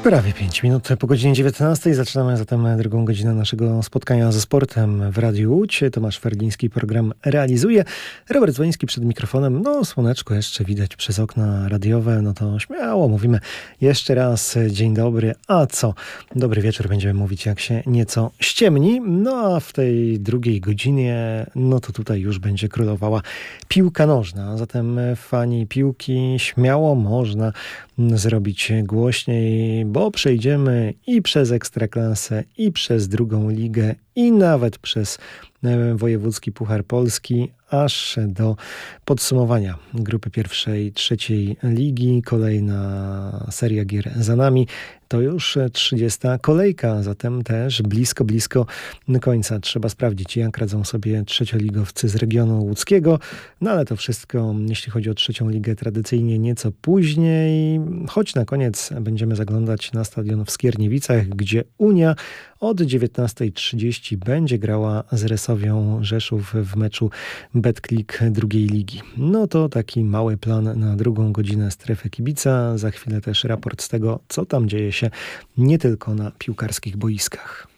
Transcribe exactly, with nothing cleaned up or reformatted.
Prawie pięć minut po godzinie dziewiętnastej. Zaczynamy zatem drugą godzinę naszego spotkania ze sportem w Radiu Łódź. Tomasz Ferliński program realizuje. Robert Dzwoński przed mikrofonem. No, słoneczko jeszcze widać przez okna radiowe. No to śmiało mówimy jeszcze raz dzień dobry. A co? Dobry wieczór będziemy mówić, jak się nieco ściemni. No a w tej drugiej godzinie, no to tutaj już będzie królowała piłka nożna. Zatem fani piłki, śmiało można zrobić głośniej, bo przejdziemy i przez Ekstraklasę, i przez drugą ligę, i nawet przez Wojewódzki Puchar Polski, aż do podsumowania grupy pierwszej, trzeciej ligi. Kolejna seria gier za nami. To już trzydziesta kolejka, zatem też blisko, blisko końca. Trzeba sprawdzić, jak radzą sobie trzecioligowcy z regionu łódzkiego. No ale to wszystko, jeśli chodzi o trzecią ligę, tradycyjnie nieco później. Choć na koniec będziemy zaglądać na stadion w Skierniewicach, gdzie Unia od dziewiętnastej trzydzieści będzie grała z Resowią Rzeszów w meczu Betclic drugiej ligi. No to taki mały plan na drugą godzinę Strefy Kibica. Za chwilę też raport z tego, co tam dzieje się nie tylko na piłkarskich boiskach.